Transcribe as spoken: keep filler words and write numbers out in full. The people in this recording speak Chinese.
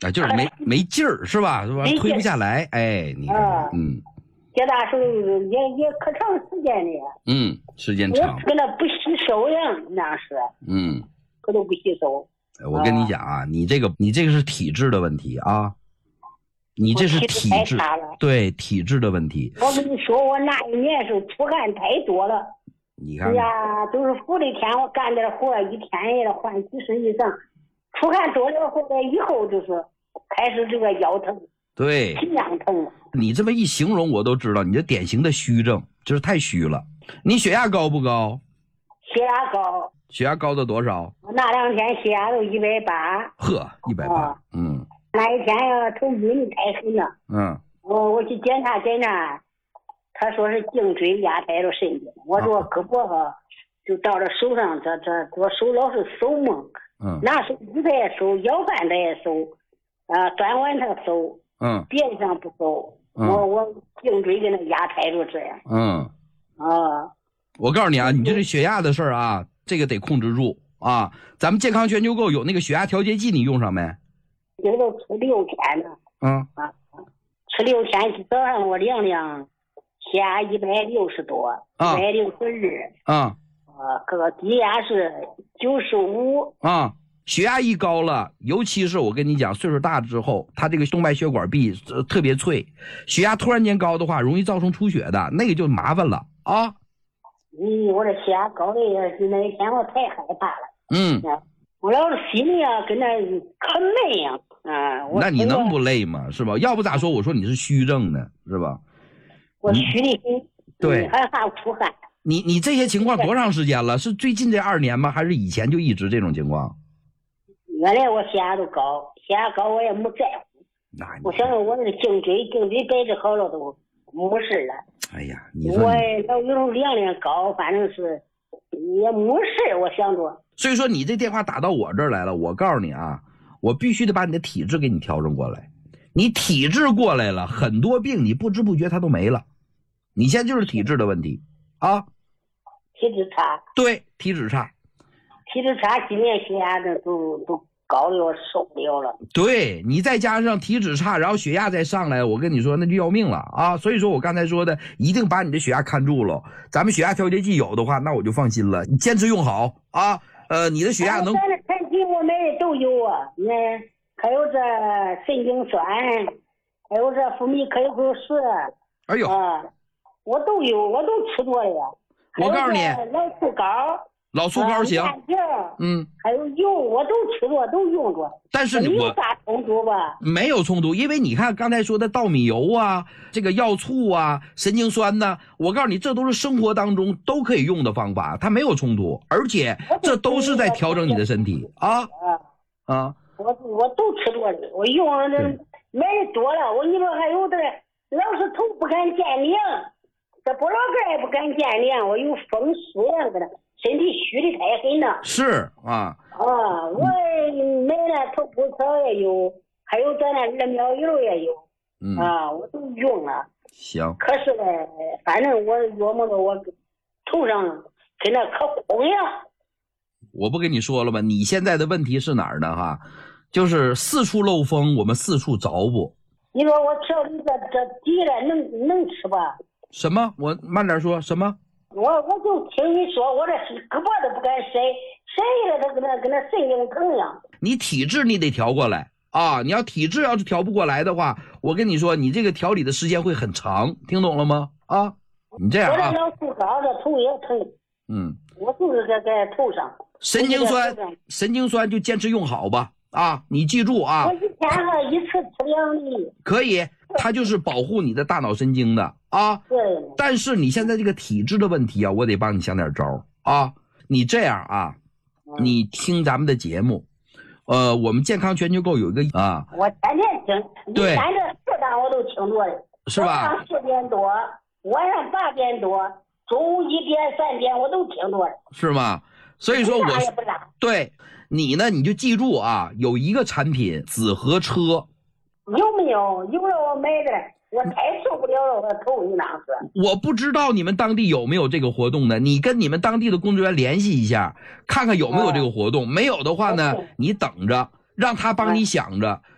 啊，就是没没劲儿是吧？是吧？推不下来，哎，你看，嗯， 接大手也也可长时间了， 嗯，时间长， 跟他不洗手呀，那是， 嗯， 可都不洗手。 我跟你讲啊，你这个你这个是体质的问题啊，你这是体质，对体质的问题。 我跟你说，我那一年是出汗太多了， 你看， 哎呀，都是福利天，我干点活一天也得换几十以上，出汗多了后来以后就是开始这个腰疼， 对， 心脏疼。 你这么一形容，我都知道你这典型的虚症，就是太虚了。你血压高不高？ 血压高。 血压高到多少？ 我那两天血压都一百八。 呵，一百八，嗯。 那一天呀，头晕太狠了。 嗯。 我我去检查检查，他说是颈椎压迫了神经。我说胳膊哈，就到了手上，这这我手老是手蒙。 嗯。 拿手指他也手，腰板他也手，啊，转弯他手。 嗯。 边上不手。 嗯。 我我颈椎跟他压迫着这样。 嗯。 啊。 我告诉你啊，你这是血压的事儿啊。这个得控制住啊！咱们健康全球购有那个血压调节剂，你用上没？ 这都吃六天了。 嗯啊，吃六天，早上我量量，血压一百六十多，一百六十二。 啊。 啊，这个低压是九十五。 啊，血压一高了，尤其是我跟你讲，岁数大之后，他这个动脉血管壁、呃、特别脆，血压突然间高的话，容易造成出血的，那个就麻烦了啊。 咦，我这血压高的那一天我太害怕了。 嗯， 我老是心里啊跟那可累呀，啊， 那你能不累吗？是吧？要不咋说我说你是虚症呢，是吧？ 我虚的很， 对， 还怕出汗。 你你这些情况多长时间了？是最近这二年吗？还是以前就一直这种情况？ 原来我血压都高，血压高我也没在乎。我想着我那个颈椎颈椎摆治好了都没事了。 哎呀，你说我老有时候量量高，反正是也没事，我想着。 所以说你这电话打到我这儿来了，我告诉你啊，我必须得把你的体质给你调整过来。你体质过来了，很多病你不知不觉它都没了。你现在就是体质的问题啊。 体质差。 对，体质差。 体质差，今年血压的都都高的我受不了了。 对，你再加上体脂差，然后血压再上来，我跟你说那就要命了啊！所以说我刚才说的，一定把你的血压看住了。咱们血压调节剂有的话，那我就放心了。你坚持用好啊！呃，你的血压能。 咱的产品我买的都有啊，你还有这神经酸，还有这福米可口石。 哎呦， 啊，我都有，我都吃过呀。 我告诉你， 老醋膏。 老醋膏行，嗯， 还有油我都吃过，都用过。 但是你有啥冲突吧？ 没有冲突，因为你看刚才说的稻米油啊，这个药醋啊，神经酸呢，我告诉你，这都是生活当中都可以用的方法，它没有冲突，而且这都是在调整你的身体啊啊！ 我我都吃过的，我用了买的多了，我你说还有的老是头不敢见凉，这脖老根也不敢见凉，我有风湿呀，搁那。身体虚的太狠了。 是啊。 啊，我买了头骨草也有，还有咱那二苗油也有。 嗯。 啊，我都用了。 行。 可是呢，反正我琢磨着我头上跟那可空呀。 我不跟你说了吗？你现在的问题是哪儿呢？哈，就是四处漏风，我们四处着补。 你说我调理这这底了，能能吃吧？ 什么？我慢点说，什么？ 我我就听你说，我这胳膊都不敢塞，塞了它跟那跟那神经疼一样。 你体质你得调过来啊！你要体质要是调不过来的话，我跟你说，你这个调理的时间会很长，听懂了吗？啊，你这样啊。 我这老吐高，这头也疼。 嗯。 我就是在在头上。 神经酸，神经酸就坚持用好吧啊！你记住啊。 我一天哈一次吃两粒。 可以，它就是保护你的大脑神经的。啊， 对。 但是你现在这个体质的问题啊，我得帮你想点招啊。你这样啊，嗯、你听咱们的节目，呃，我们健康全球购有一个啊， 我天天听， 对， 你看这四档我都听着的， 是吧？ 早上四点多，晚上八点多，中午一点、三点我都听着的， 是吗？所以说我也不大对你呢，你就记住啊，有一个产品紫河车， 有没有？有了我买的。我太受不了了，我头一那是。 我不知道你们当地有没有这个活动呢？你跟你们当地的工作人员联系一下，看看有没有这个活动。嗯、没有的话呢，你等着，让他帮你想着。